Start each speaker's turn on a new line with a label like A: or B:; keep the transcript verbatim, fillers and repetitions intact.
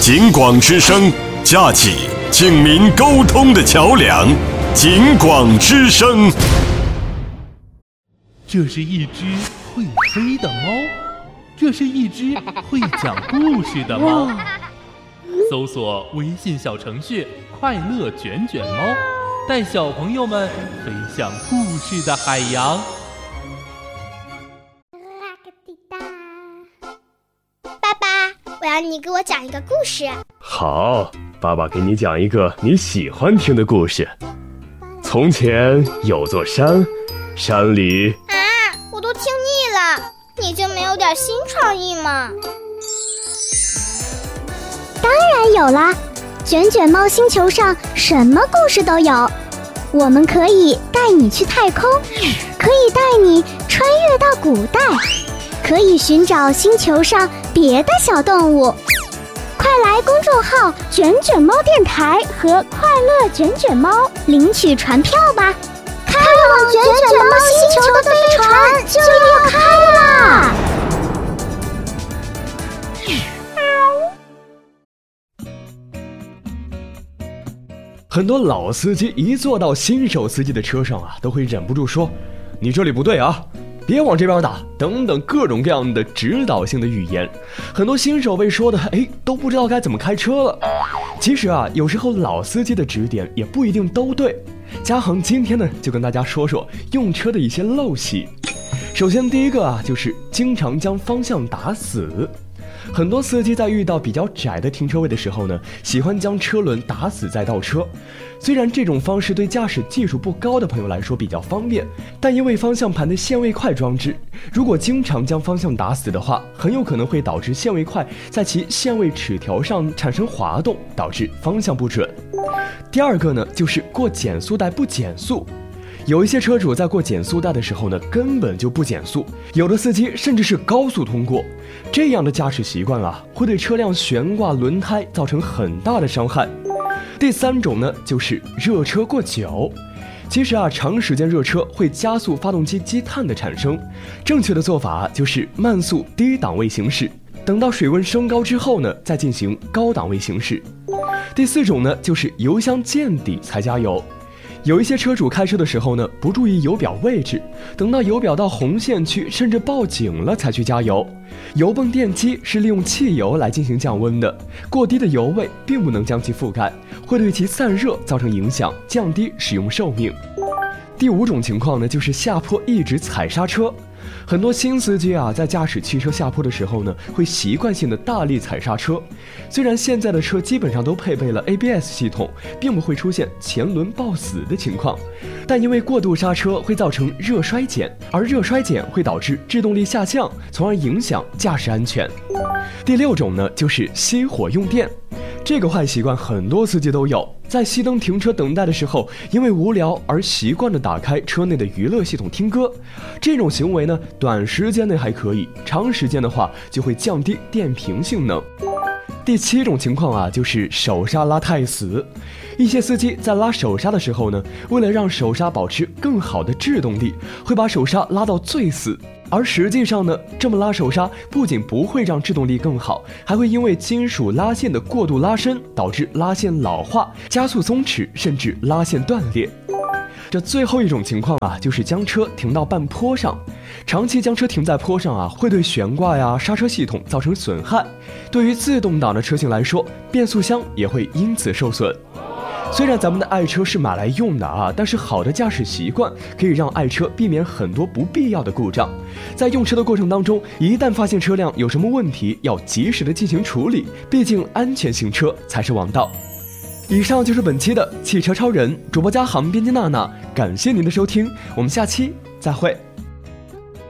A: 警广之声，架起警民沟通的桥梁。警广之声。
B: 这是一只会飞的猫，这是一只会讲故事的猫。搜索微信小程序快乐卷卷猫，带小朋友们飞向故事的海洋。
C: 爸爸，我要你给我讲一个故事。
D: 好，爸爸给你讲一个你喜欢听的故事。从前有座山，山里……
C: 啊，我都听腻了，你就没有点新创意吗？
E: 当然有啦，卷卷猫星球上什么故事都有。我们可以带你去太空，可以带你穿越到古代，可以寻找星球上别的小动物。快来公众号卷卷猫电台和快乐卷卷猫领取船票吧，开往卷卷猫星球的飞船就要开啦！
D: 很多老司机一坐到新手司机的车上啊，都会忍不住说：“你这里不对啊，别往这边打，等等各种各样的指导性的语言。”很多新手被说的哎都不知道该怎么开车了。其实啊，有时候老司机的指点也不一定都对。嘉恒今天呢就跟大家说说用车的一些陋习。首先第一个啊，就是经常将方向打死。很多司机在遇到比较窄的停车位的时候呢，喜欢将车轮打死再倒车。虽然这种方式对驾驶技术不高的朋友来说比较方便，但因为方向盘的限位块装置，如果经常将方向打死的话，很有可能会导致限位块在其限位齿条上产生滑动，导致方向不准。第二个呢，就是过减速带不减速。有一些车主在过减速带的时候呢，根本就不减速，有的司机甚至是高速通过。这样的驾驶习惯啊，会对车辆悬挂轮胎造成很大的伤害。第三种呢，就是热车过久。其实啊，长时间热车会加速发动机积碳的产生，正确的做法就是慢速低档位行驶，等到水温升高之后呢，再进行高档位行驶。第四种呢，就是油箱见底才加油。有一些车主开车的时候呢，不注意油表位置，等到油表到红线区甚至报警了才去加油。油泵电机是利用汽油来进行降温的，过低的油位并不能将其覆盖，会对其散热造成影响，降低使用寿命。第五种情况呢，就是下坡一直踩刹车。很多新司机啊，在驾驶汽车下坡的时候呢，会习惯性的大力踩刹车。虽然现在的车基本上都配备了 A B S 系统，并不会出现前轮抱死的情况，但因为过度刹车会造成热衰减，而热衰减会导致制动力下降，从而影响驾驶安全。第六种呢，就是熄火用电。这个坏习惯很多司机都有，在熄灯停车等待的时候，因为无聊而习惯地打开车内的娱乐系统听歌。这种行为呢，短时间内还可以，长时间的话就会降低电瓶性能。第七种情况啊，就是手刹拉太死。一些司机在拉手刹的时候呢，为了让手刹保持更好的制动力，会把手刹拉到最死。而实际上呢，这么拉手刹不仅不会让制动力更好，还会因为金属拉线的过度拉伸，导致拉线老化、加速松弛，甚至拉线断裂。这最后一种情况啊，就是将车停到半坡上。长期将车停在坡上啊，会对悬挂呀、刹车系统造成损害。对于自动挡的车型来说，变速箱也会因此受损。虽然咱们的爱车是买来用的啊，但是好的驾驶习惯可以让爱车避免很多不必要的故障。在用车的过程当中，一旦发现车辆有什么问题，要及时的进行处理，毕竟安全行车才是王道。以上就是本期的汽车超人，主播嘉航，编辑娜娜，感谢您的收听，我们下期再会。